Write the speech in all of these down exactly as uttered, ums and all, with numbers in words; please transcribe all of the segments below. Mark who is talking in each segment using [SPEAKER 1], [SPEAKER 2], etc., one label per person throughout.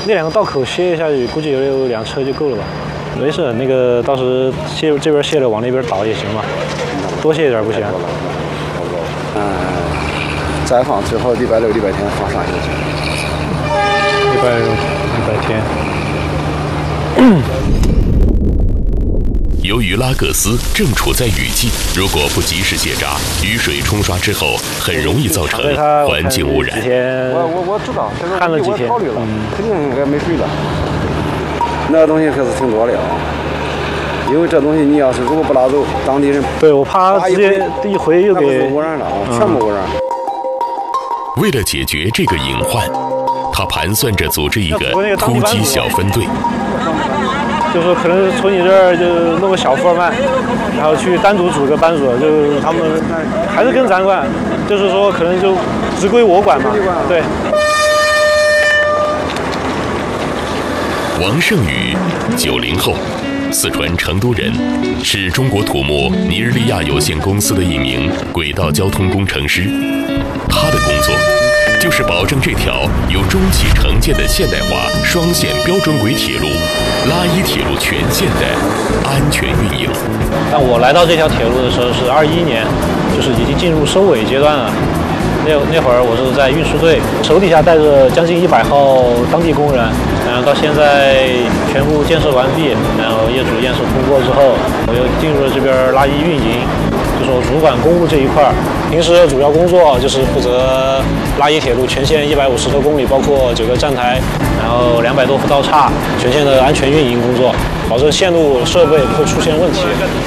[SPEAKER 1] 那两个道口歇一下雨，估计有两车就够了吧。没事，那个到时卸这边卸了，往那边倒也行嘛。多卸一点不行。
[SPEAKER 2] 嗯，再放最后礼拜六、礼拜天放上去。
[SPEAKER 1] 礼拜六、礼拜天。
[SPEAKER 3] 由于拉各斯正处在雨季，如果不及时卸闸，雨水冲刷之后，很容易造成环境污染。
[SPEAKER 2] 我我我知道，
[SPEAKER 1] 看了几天，
[SPEAKER 2] 考虑了，肯定应该没水了。那东西可是挺多的啊，因为这东西你要是如果不拉走，当地人
[SPEAKER 1] 对我怕直接一回又给
[SPEAKER 2] 污染了啊，全部污染。
[SPEAKER 3] 为了解决这个隐患，他盘算着组织一个突击小分队。
[SPEAKER 1] 就是可能从你这儿就弄个小副班，然后去单独组个班组，就他们还是跟咱管，就是说可能就只归我管嘛。对。
[SPEAKER 3] 王胜宇，九零后，四川成都人，是中国土木尼日利亚有限公司的一名轨道交通工程师。他的工作就是保证这条由中汽承建的现代化双线标准轨铁路拉伊铁路全线的安全运营。
[SPEAKER 1] 但我来到这条铁路的时候是二一年，就是已经进入收尾阶段了。那那会儿我是在运输队，手底下带着将近一百号当地工人，然后到现在全部建设完毕，然后业主验收通过之后，我又进入了这边拉伊运营。就是我主管公务这一块儿，平时主要工作就是负责拉伊铁路全线一百五十多公里，包括九个站台，然后两百多副道岔，全线的安全运营工作，保证线路设备不会出现问题。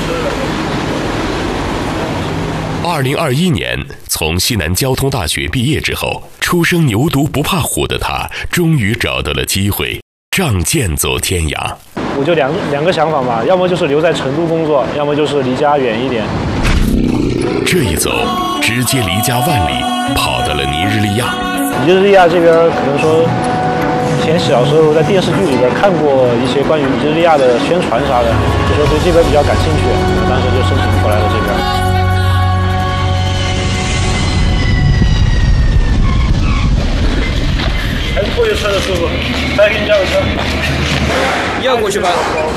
[SPEAKER 3] 二零二一年，从西南交通大学毕业之后，初生牛犊不怕虎的他，终于找到了机会，仗剑走天涯。
[SPEAKER 1] 我就两两个想法嘛，要么就是留在成都工作，要么就是离家远一点。
[SPEAKER 3] 这一走，直接离家万里，跑到了尼日利亚。
[SPEAKER 1] 尼日利亚这边可能说，以前小时候在电视剧里边看过一些关于尼日利亚的宣传啥的，就说对这边比较感兴趣，当时就申请过来了这边。还是过去车的叔叔，来给你叫个车。
[SPEAKER 4] 你要过去吧。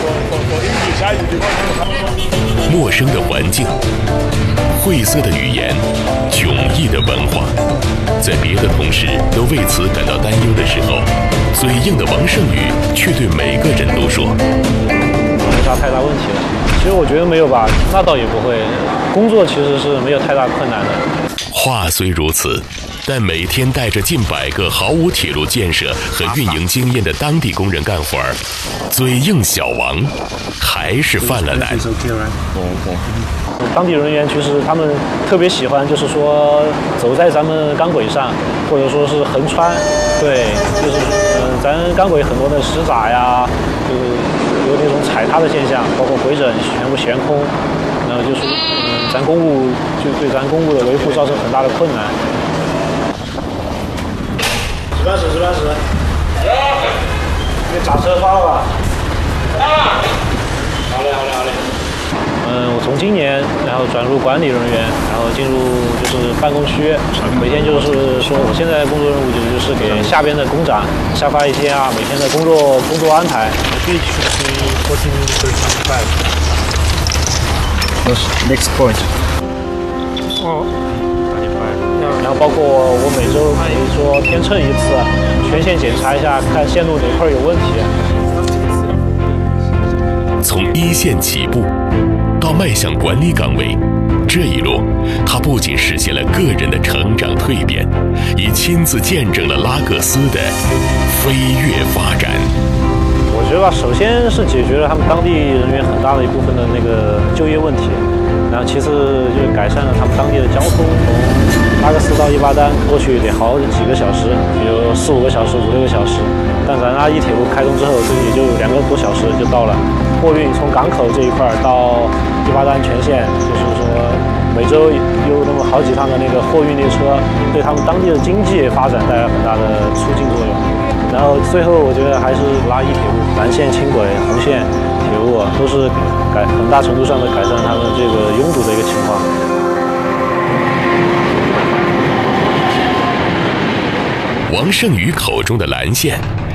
[SPEAKER 3] 陌生的环境，晦涩的语言，迥异的文化，在别的同事都为此感到担忧的时候，嘴硬的王胜宇却对每个人都说：“
[SPEAKER 1] 没啥太大问题的。”其实我觉得没有吧，那倒也不会。工作其实是没有太大困难的。
[SPEAKER 3] 话虽如此，但每天带着近百个毫无铁路建设和运营经验的当地工人干活儿，嘴硬小王还是犯了难。
[SPEAKER 1] 当地人员其实他们特别喜欢，就是说走在咱们钢轨上，或者说是横穿，对，就是嗯、呃，咱钢轨很多的石闸呀，就是有那种踩踏的现象，包括回整全部悬空，然后就是嗯，咱公务就对咱公务的维护造成很大的困难。值班室，值班室，给闸车发了吧？啊！好嘞，好嘞，好嘞。嗯，我从今年然后转入管理人员，然后进入就是办公区，每天就是说我现在工作任务就是给下边的工长下发一些啊每天的工作工作安排。
[SPEAKER 4] Next point。
[SPEAKER 1] 哦。然后包括我每周可以说天秤一次，全线检查一下，看线路哪块有问题。
[SPEAKER 3] 从一线起步到迈向管理岗位，这一路他不仅实现了个人的成长蜕变，也亲自见证了拉各斯的飞跃发展。
[SPEAKER 1] 我觉得吧，首先是解决了他们当地人员很大的一部分的那个就业问题，然后其次就是改善了他们当地的交通，从拉各斯到伊巴丹过去得好几个小时，比如四五个小时、五六个小时，但咱拉伊铁路开通之后，这也就两个多小时就到了。货运从港口这一块到伊巴丹全线，就是说每周有那么好几趟的那个货运列车，对他们当地的经济发展带来很大的促进作用。然后最后我觉得还是拉伊铁路、蓝线轻轨、红线铁路都是改很大程度上的改善他们这个拥堵的一个情况。
[SPEAKER 3] 王胜宇口中的蓝线，